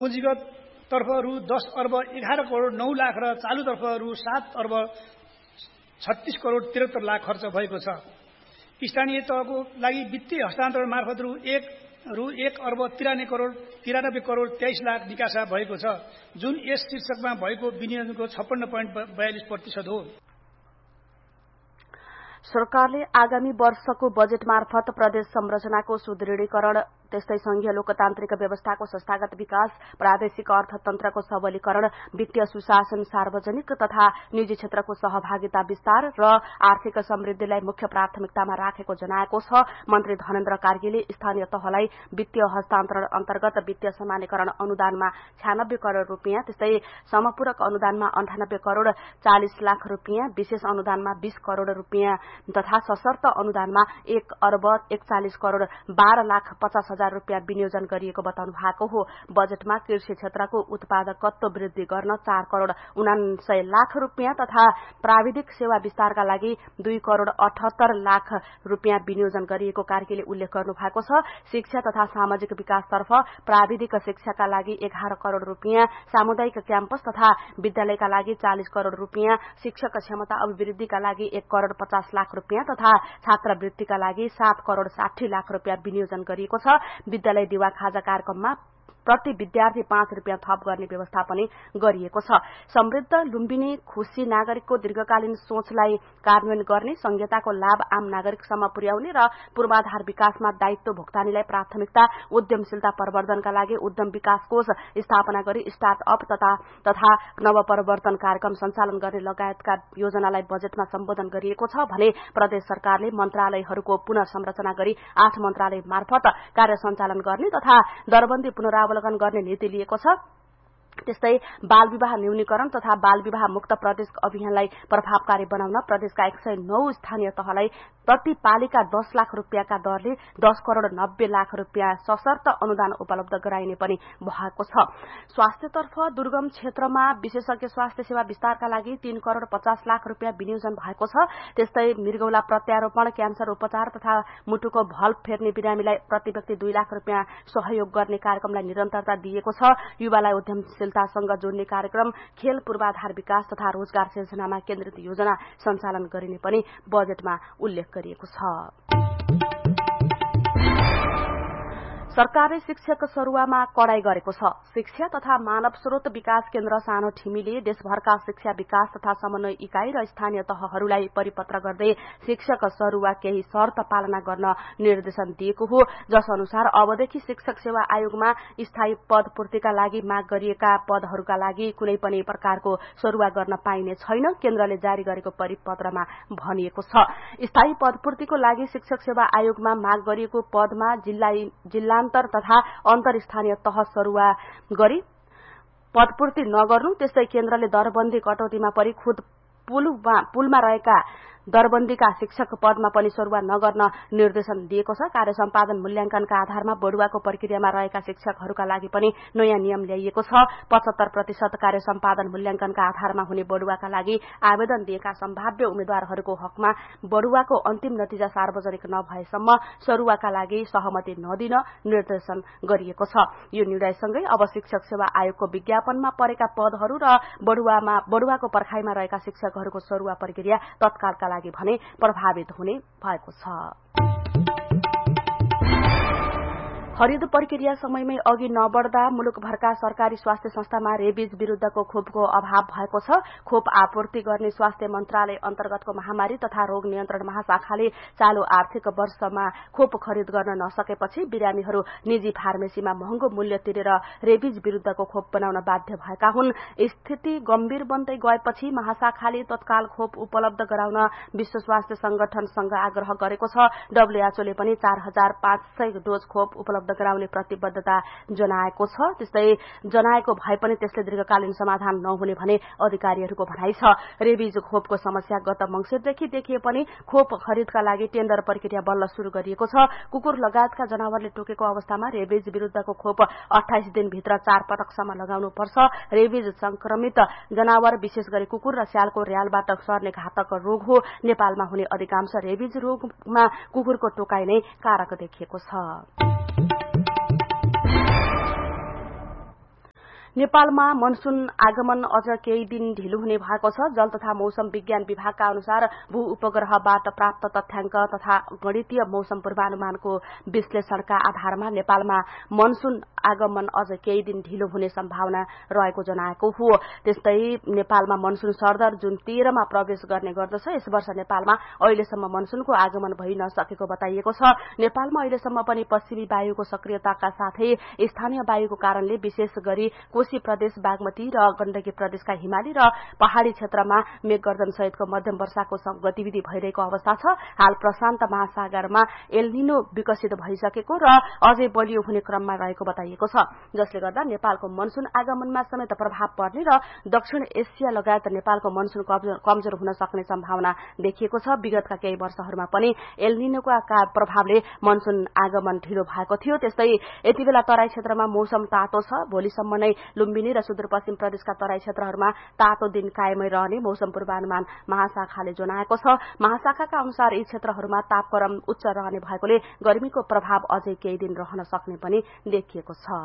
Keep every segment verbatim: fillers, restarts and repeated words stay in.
पुँजीगत तर्फहरू दस अर्ब एघार करोड नौ लाख र चालु तर्फहरू सात अर्ब छत्तीस करोड त्रिहत्तर लाख खर्च भएको छ। स्थानीय तहको लागि वित्तीय हस्तान्तरण मार्फत रु एक रु एक अर्ब तिरानब्बे करोड तिरानब्बे करोड तेइस लाख निकासा भएको छ, जुन यस शीर्षकमा भएको विनियोजनको छप्पन्न पोइन्ट बयालिस प्रतिशत हो। सरकारले आगामी वर्षको बजेट मार्फत प्रदेश संरचनाको सुदृढीकरण, त्यस्तै संघीय लोकतान्त्रिक व्यवस्थाको संस्थागत विकास, प्रादेशिक अर्थतन्त्रको सबलीकरण, वित्तीय सुशासन, सार्वजनिक तथा निजी क्षेत्रको सहभागिता विस्तार र आर्थिक समृद्धिलाई मुख्य प्राथमिकतामा राखेको जनाएको छ। मन्त्री धनेन्द्र कार्कीले स्थानीय तहलाई वित्तीय हस्तान्तरण अन्तर्गत वित्तीय समानीकरण अनुदानमा छयानब्बे करोड़ रूपियाँ, त्यस्तै समपूरक अनुदानमा अन्ठानब्बे करोड़ चालिस लाख रूपियाँ, विशेष अनुदानमा बीस करोड़ रूपियाँ तथा सशर्त अनुदानमा एक अर्ब एकचालिस करोड़ बाह्र लाख पचास हजार रूपियाँ विनियोजन गरिएको बताउनु भएको हो। बजेटमा कृषि क्षेत्रको उत्पादकत्व वृद्धि गर्न चार करोड़ उनासय लाख रूपियाँ तथा प्राविधिक सेवा विस्तारका लागि दुई करोड़ अठहत्तर लाख रूपियाँ विनियोजन गरिएको कार्कीले उल्लेख गर्नु भएको छ। शिक्षा तथा सामाजिक विकासतर्फ प्राविधिक शिक्षाका लागि एघार करोड़ रूपियाँ, सामुदायिक क्याम्पस तथा विद्यालयका लागि चालिस करोड़ रूपियाँ, शिक्षक क्षमता अभिवृद्धिका लागि एक करोड़ पचास लाख रूपियाँ तथा छात्रवृत्तिका लागि सात करोड़ साठी लाख रूपियाँ विनियोजन गरिएको छ। विद्यालय दिवा खाजा कार्यक्रममा प्रति विद्यार्थी पाँच रूपियाँ थप गर्ने व्यवस्था पनि गरिएको छ। समृद्ध लुम्बिनी खुशी नागरिकको दीर्घकालीन सोचलाई कार्यान्वयन गर्ने, संहिताको लाभ आम नागरिकसम्म पुर्याउने र पूर्वाधार विकासमा दायित्व भुक्तानीलाई प्राथमिकता, उद्यमशीलता प्रवर्धनका लागि उद्यम विकास कोष स्थापना गरी स्टार्टअप तथा तथा नवप्रवर्तन कार्यक्रम सञ्चालन गर्ने लगायतका योजनालाई बजेटमा सम्बोधन गरिएको छ भने प्रदेश सरकारले मन्त्रालयहरूको पुनः संरचना गरी आठ मन्त्रालय मार्फत कार्य सञ्चालन गर्ने तथा दरबन्दी पुनरावलोकन अवलोकन गर्ने नीति लिएको छ। त्यस्तै बाल विवाह न्यूनीकरण तथा बाल विवाह मुक्त प्रदेश अभियानलाई प्रभावकारी बनाउन प्रदेशका एक सय नौ स्थानीय तहलाई प्रति पालिका दस लाख रूपियाँका दरले दस करोड़ नब्बे लाख रूपियाँ सशर्त अनुदान उपलब्ध गराइने पनि भएको छ। स्वास्थ्यतर्फ दुर्गम क्षेत्रमा विशेषज्ञ स्वास्थ्य सेवा विस्तारका लागि तीन करोड़ पचास लाख रूपियाँ विनियोजन भएको छ। त्यस्तै मृगौला प्रत्यारोपण, क्यान्सर उपचार तथा मुटुको भल्भ फेर्ने बिरामीलाई प्रति व्यक्ति दुई लाख रूपियाँ सहयोग गर्ने कार्यक्रमलाई निरन्तरता दिएको छ। युवालाई उद्यमशीलतासँग जोड्ने कार्यक्रम, खेल पूर्वाधार विकास तथा रोजगार सिर्जनामा केन्द्रित योजना सञ्चालन गरिने पनि बजेटमा उल्लेख गरिएको छ। सरकारले शिक्षक सरुवामा कडाई गरेको छ। शिक्षा तथा मानव स्रोत विकास केन्द्र सानो ठिमीले देशभरका शिक्षा विकास तथा समन्वय इकाई र स्थानीय तहहरूलाई परिपत्र गर्दै शिक्षक सरुवा केही शर्त पालना गर्न निर्देशन दिएको हो, जस अनुसार अबदेखि शिक्षक सेवा आयोगमा स्थायी पद पूर्तिका लागि माग गरिएका पदहरूका लागि कुनै पनि प्रकारको सरुवा गर्न पाइने छैन, केन्द्रले जारी गरेको परिपत्रमा भनिएको छ। स्थायी पद पूर्तिको लागि शिक्षक सेवा आयोगमा माग गरिएको पदमा जिल्ला जिल्ला अन्तर तथा अन्तर स्थानीय तह सरुवा गरी पदपूर्ति नगर्नु, त्यस्तै केन्द्रले दरबन्दी कटौतीमा परि खुद पुलमा पुलमा रहेका दरबन्दीका शिक्षक पदमा पनि सरुवा नगर्न निर्देशन दिएको छ। कार्य सम्पादन मूल्याङ्कनका आधारमा बढुवाको प्रक्रियामा रहेका शिक्षकहरूका लागि पनि नयाँ नियम ल्याइएको छ। पचहत्तर प्रतिशत कार्य सम्पादन मूल्याङ्कनका आधारमा हुने बढुवाका लागि आवेदन दिएका सम्भाव्य उम्मेद्वारहरूको हकमा बढुवाको अन्तिम नतिजा सार्वजनिक नभएसम्म सरुवाका लागि सहमति नदिन निर्देशन गरिएको छ। यो निर्णयसँगै अब शिक्षक सेवा आयोगको विज्ञापनमा परेका पदहरू र बढुवामा बढुवाको पर्खाइमा रहेका शिक्षकहरूको सरुवा प्रक्रिया तत्कालका लागि भने प्रभावित हुने भएको छ। खरिद प्रक्रिया समयमै अघि नबढ्दा मुलुकभरका सरकारी स्वास्थ्य संस्थामा रेबिज विरूद्धको खोपको अभाव भएको छ। खोप आपूर्ति गर्ने स्वास्थ्य मन्त्रालय अन्तर्गतको महामारी तथा रोग नियन्त्रण महाशाखाले चालू आर्थिक वर्षमा खोप खरिद गर्न नसकेपछि बिरामीहरू निजी फार्मेसीमा महँगो मूल्य तिरेर रेबिज विरूद्धको खोप बनाउन बाध्य भएका हुन्। स्थिति गम्भीर बन्दै गएपछि महाशाखाले तत्काल खोप उपलब्ध गराउन विश्व स्वास्थ्य संगठनसँग आग्रह गरेको छ। डब्ल्यूएचओले पनि चार हजार पाँच सय डोज खोप उपलब्ध गराउने प्रतिबद्धता जनाएको छ। त्यस्तै जनाएको भए पनि त्यसले दीर्घकालीन समाधान नहुने भने अधिकारीहरूको भनाइ छ। रेबिज खोपको समस्या गत मंसिरदेखि देखिए पनि खोप खरिदका लागि टेन्डर प्रक्रिया बल्ल शुरू गरिएको छ। कुकुर लगायतका जनावरले टोकेको अवस्थामा रेबिज विरूद्धको खोप अठाइस दिनभित्र चार पटकसम्म लगाउनुपर्छ। रेबिज संक्रमित जनावर विशेष गरी कुकुर र स्यालको र्यालबाट सर्ने घातक रोग हो। नेपालमा हुने अधिकांश रेबिज रोगमा कुकुरको टोकाइ नै कारक देखिएको छ। नेपालमा मनसून आगमन अझ केही दिन ढिलो हुने भएको छ। जल तथा मौसम विज्ञान विभागका अनुसार भू उपग्रहबाट प्राप्त तथ्याङ्क तथा गणितीय मौसम पूर्वानुमानको विश्लेषणका आधारमा नेपालमा मनसून आगमन अझ केही दिन ढिलो हुने सम्भावना रहेको जनाएको हो। त्यस्तै नेपालमा मनसून सरदर जुन तेह्रमा प्रवेश गर्ने गर्दछ। यस वर्ष नेपालमा अहिलेसम्म मनसूनको आगमन भइ नसकेको बताइएको छ। नेपालमा अहिलेसम्म पनि पश्चिमी वायुको सक्रियताका साथै स्थानीय वायुको कारणले विशेष गरी कोशी प्रदेश, बागमती र गण्डकी प्रदेशका हिमाली र पहाड़ी क्षेत्रमा मेघगर्जन सहितको मध्यम वर्षाको गतिविधि भइरहेको अवस्था छ। हाल प्रशान्त महासागरमा एल निनो विकसित भइसकेको र अझै बलियो हुने क्रममा रहेको बताइएको छ, जसले गर्दा नेपालको मनसून आगमनमा समेत प्रभाव पर्ने र दक्षिण एसिया लगायत नेपालको मनसून कमजोर हुन सक्ने सम्भावना देखिएको छ। विगतका केही वर्षहरूमा पनि एल निनोका प्रभावले मनसून आगमन ढिलो भएको थियो। त्यस्तै यति बेला तराई क्षेत्रमा मौसम तातो छ। भोलिसम्म नै लुम्बिनी र सुदूरपश्चिम प्रदेशका तराई क्षेत्रहरूमा तातो दिन कायमै रहने मौसम पूर्वानुमान महाशाखाले जनाएको छ। महाशाखाका अनुसार यी क्षेत्रहरूमा तापक्रम उच्च रहने भएकोले गर्मीको प्रभाव अझै केही दिन रहन सक्ने पनि देखिएको छ।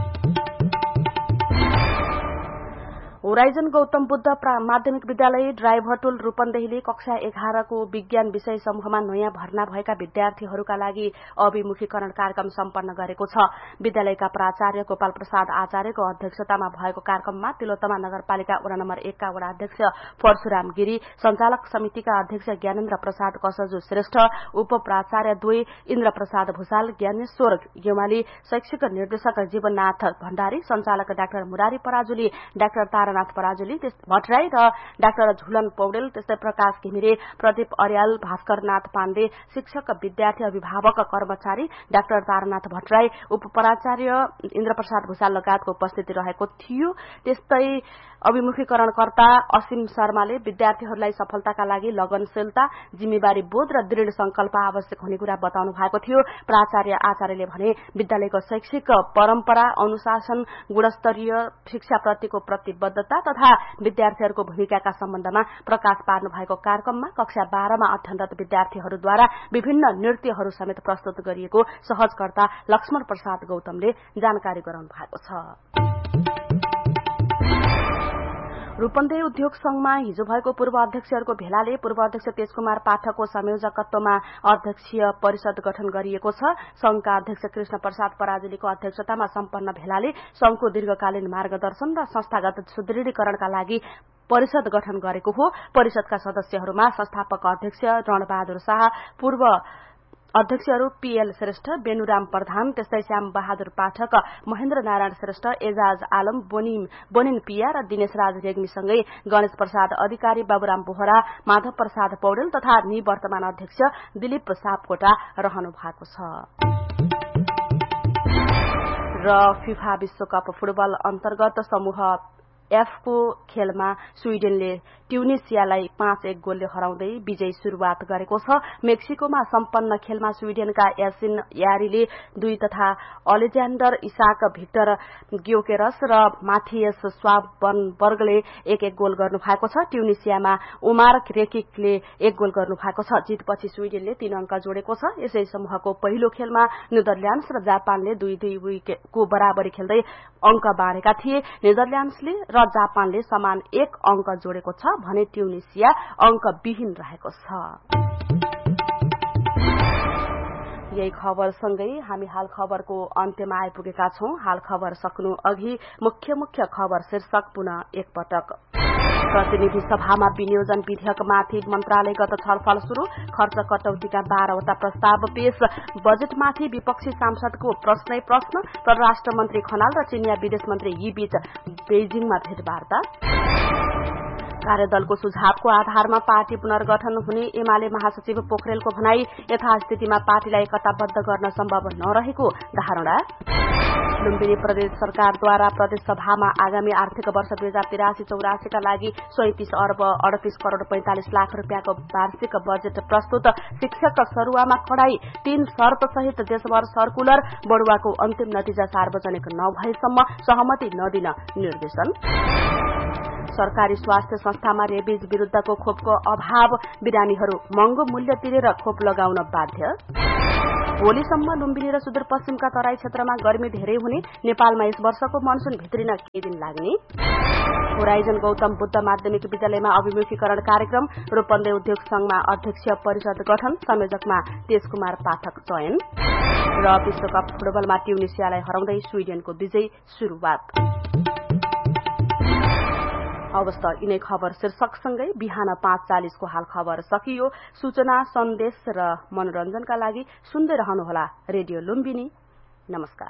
होराइजन गौतम बुद्ध माध्यमिक विद्यालय ड्राइभरटोल रूपन्देहीले कक्षा एघारको विज्ञान विषय समूहमा नयाँ भर्ना भएका विद्यार्थीहरूका लागि अभिमुखीकरण कार्यक्रम सम्पन्न गरेको छ। विद्यालयका प्राचार्य गोपाल प्रसाद आचार्यको अध्यक्षतामा भएको कार्यक्रममा तिलोत्तमा नगरपालिका वडा नम्बर एकका वडा अध्यक्ष परशुराम गिरी, संचालक समितिका अध्यक्ष ज्ञानेन्द्र प्रसाद कसजु श्रेष्ठ, उप प्राचार्य दुई इन्द्र प्रसाद भूषाल, ज्ञानेश्वर गेवाली, शैक्षिक निर्देशक जीवननाथ भण्डारी, संचालक डाक्टर मुरारी पराजुली, डाक्टर तारा नाथ पराजुली भट्टराई र डाक्टर झुलन पौडेल, त्यस्तै प्रकाश घिमिरे, प्रदीप अर्याल, भास्करनाथ पाण्डे, शिक्षक, विद्यार्थी, अभिभावक, कर्मचारी, डाक्टर तारानाथ भट्टराई, उपप्राचार्य इन्द्रप्रसाद भूषाल लगायतको उपस्थिति रहेको थियो। त्यस्तै अभिमुखीकरणकर्ता असीम शर्माले विद्यार्थीहरूलाई सफलताका लागि लगनशीलता, जिम्मेवारी बोध र दृढ़ संकल्प आवश्यक हुने कुरा बताउनु भएको थियो। प्राचार्य आचार्यले भने विद्यालयको शैक्षिक परम्परा, अनुशासन, गुणस्तरीय शिक्षाप्रतिको प्रतिबद्धता तथा विद्यार्थीहरूको भूमिकाका सम्बन्धमा प्रकाश पार्नु भएको कार्यक्रममा कक्षा बाह्रमा अध्ययनरत विद्यार्थीहरूद्वारा विभिन्न नृत्यहरू समेत प्रस्तुत गरिएको सहजकर्ता लक्ष्मण प्रसाद गौतमले जानकारी गराउनु भएको छ। रूपन्देही उद्योग संघमा हिजो भएको पूर्व अध्यक्षहरूको भेलाले पूर्व अध्यक्ष तेजकुमार पाठकको संयोजकत्वमा अध्यक्षीय परिषद गठन गरिएको छ। संघका अध्यक्ष कृष्ण प्रसाद पराजुलीको अध्यक्षतामा सम्पन्न भेलाले संघको दीर्घकालीन मार्गदर्शन र संस्थागत सुदृढीकरणका लागि परिषद गठन गरेको हो। परिषदका सदस्यहरूमा संस्थापक अध्यक्ष रणबहादुर शाह, पूर्व अध्यक्षहरू पीएल श्रेष्ठ, बेनुराम प्रधान, त्यस्तै श्याम बहादुर पाठक, महेन्द्र नारायण श्रेष्ठ, एजाज आलम, बोनिन पिया र दिनेश राज रेग्मीसँगै गणेश प्रसाद अधिकारी, बाबुराम बोहरा, माधव प्रसाद पौडेल तथा निवर्तमान अध्यक्ष दिलीप सापकोटा रहनु भएको छ। र फिफा विश्वकप फुटबल अन्तर्गत समूह एफको खेलमा स्वीडेनले ट्युनिसियालाई पाँच एक गोलले हराउँदै विजयी शुरूआत गरेको छ। मेक्सिकोमा सम्पन्न खेलमा स्वीडेनका यासिन यारीले दुई तथा अलेक्जेन्डर इसाक, भिक्टर ग्योकेरस र माथियस स्वाबनबर्गले एक एक गोल गर्नु भएको छ। ट्युनिसियामा उमार रेकिकले एक गोल गर्नु भएको छ। जितपछि स्वीडेनले तीन अंक जोडेको छ। यसै समूहको पहिलो खेलमा नेदरल्याण्ड्स र जापानले दुई दुई विकेटको बराबरी खेल्दै अंक बाँडेका थिए। नेदरल्याण्ड्सले र जापानले समान एक अंक जोडेको छ भने ट्युनिसिया अंक विहीन रहेको छ। यही खबरसँगै हामी हाल खबरको अन्त्यमा आइपुगेका छौं। हाल खबर सक्नु अघि मुख्य मुख्य खबर शीर्षक पुनः एकपटक। प्रतिनिधि सभामा विनियोजन विधेयकमाथि मन्त्रालयगत छलफल शुरू। खर्च कटौतीका बाह्रवटा प्रस्ताव पेश। बजेटमाथि विपक्षी सांसदको प्रश्नै प्रश्न। परराष्ट्र मन्त्री खनाल र चिनिया विदेश मन्त्री यी बीच बेजिङमा भेटवार्ता। कार्यदलको सुझावको आधारमा पार्टी पुनर्गठन हुने एमाले महासचिव पोखरेलको भनाई। यथास्थितिमा पार्टीलाई एकताबद्ध गर्न सम्भव नरहेको धारणा। लुम्बिनी प्रदेश सरकारद्वारा प्रदेश सभामा आगामी आर्थिक वर्ष दुई हजार तिरासी चौरासीका लागि सैंतिस अर्ब अडतीस करोड़ पैंतालिस लाख रूपियाँको वार्षिक बजेट प्रस्तुत। शिक्षक सरुवामा कडाई। तीन शर्त सहित देशभर सर्कुलर। बढुवाको अन्तिम नतिजा सार्वजनिक नभएसम्म सहमति नदिन निर्देशन। सरकारी स्वास्थ्य संस्थामा रेबिज विरूद्धको खोपको अभाव। बिरामीहरू महँगो मूल्य तिरेर खोप लगाउन बाध्य। भोलिसम्म लुम्बिनी र सुदूरपश्चिमका तराई क्षेत्रमा गर्मी धेरै हुने, नेपालमा यस वर्षको मनसून भित्रिन केही दिन लाग्ने। होराइजन गौतम बुद्ध माध्यमिक विद्यालयमा अभिमुखीकरण कार्यक्रम, रूपन्देही उद्योग संघमा अध्यक्ष परिषद गठन, संयोजकमा तेजकुमार पाठक चयन। र विश्वकप फुटबलमा ट्युनिसियालाई हराउँदै स्वीडेनको विजय शुरूआत। अवस्था यिनै खबर शीर्षकसँगै बिहान पाँच चालिसको हाल खबर सकियो। सूचना, सन्देश र मनोरञ्जनका लागि सुन्दै रहनुहोला रेडियो लुम्बिनी। नमस्कार।